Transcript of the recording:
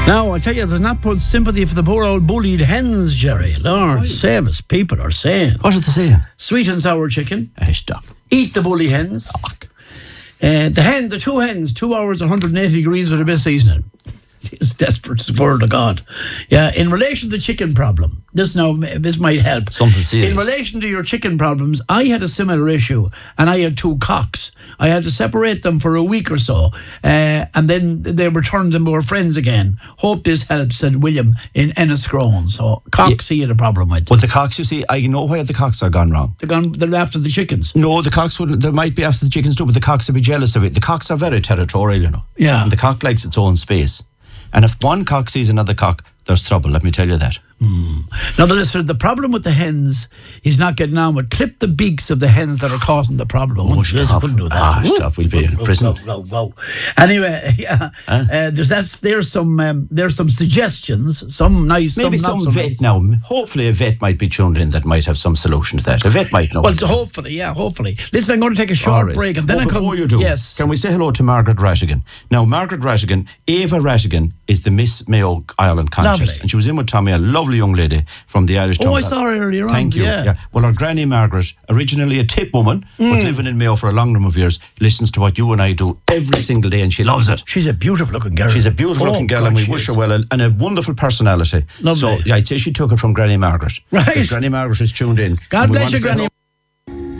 Now, I tell you, there's not much sympathy for the poor old bullied hens, Jerry. Lord save us, people are saying. What are they saying? Sweet and sour chicken. Stop. Eat the bully hens. The two hens, 2 hours, 180 degrees with a bit of seasoning. It's desperate, it's the word of God. Yeah, in relation to the chicken problem, this might help. Something serious. In relation to your chicken problems, I had a similar issue, and I had two cocks. I had to separate them for a week or so, and then they returned and were friends again. Hope this helps, said William in Enniscrone. So cocks he had a problem with. Well, the cocks, you see, I know where the cocks are gone wrong. They're after the chickens. No, the cocks wouldn't. They might be after the chickens too, but the cocks would be jealous of it. The cocks are very territorial, you know. Yeah. And the cock likes its own space. And if one cock sees another cock, there's trouble, let me tell you that. Now, the problem with the hens is not getting on with. Clip the beaks of the hens that are causing the problem. Stop. Couldn't do that. Stop, we'll be in prison. Anyway, yeah, there's some suggestions, some nice, Maybe some some not so vet nice. now. Hopefully a vet might be tuned in that might have some solution to that. A vet might know. Well, hopefully. Listen, I'm going to take a short break, and then before you do, yes, can we say hello to Margaret Rattigan? Now, Margaret Rattigan, Ava Rattigan, is the Miss Mayo Ireland contest, Lovely. and she was in with Tommy, a lovely young lady from the Irish. I saw her earlier on. Thank you. Yeah. Well, our Granny Margaret, originally a tip woman, but living in Mayo for a long number of years, listens to what you and I do every single day, and she loves it. She's a beautiful looking girl. She's a beautiful looking girl, God, and we she wish is. her well, and a wonderful personality. Lovely. So, I'd say she took it from Granny Margaret. Right. Granny Margaret is tuned in. God And we bless want you, to say Granny.